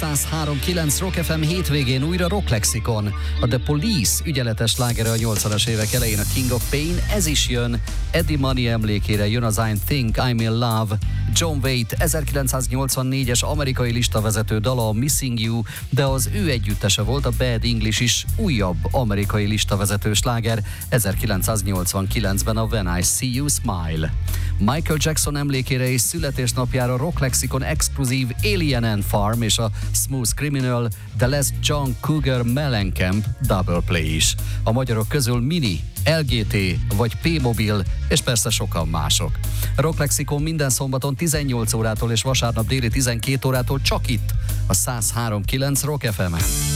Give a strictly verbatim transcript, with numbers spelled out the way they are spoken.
száz három kilenc Rock ef em hétvégén újra Rock Lexikon. A The Police ügyeletes slágere a nyolcvanas évek elején a King of Pain, ez is jön. Eddie Money emlékére jön az I Think I'm in Love. John Waite ezerkilencszáznyolcvannégyes amerikai listavezető dala a Missing You, de az ő együttese volt a Bad English is, újabb amerikai listavezető sláger ezerkilencszáznyolcvankilencben a When I See You Smile. Michael Jackson emlékére és születésnapjára Rock Lexikon exkluzív Alien and Farm és a Smooth Criminal, The Last John Cougar Mellencamp double play is. A magyarok közül Mini, el gé té vagy P-Mobil és persze sokan mások. Rock Lexikon minden szombaton tizennyolc órától és vasárnap déli tizenkét órától csak itt, a száz három kilenc Rock ef emen.